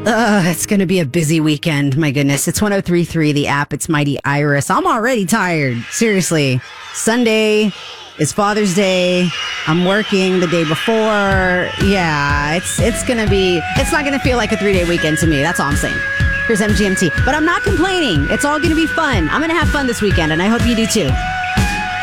It's going to be a busy weekend. My goodness. It's 103.3, the app. It's Mighty Iris. I'm already tired. Seriously. Sunday is Father's Day. I'm working the day before. Yeah, it's not going to feel like a 3-day weekend to me. That's all I'm saying. Here's MGMT. But I'm not complaining. It's all going to be fun. I'm going to have fun this weekend, and I hope you do too.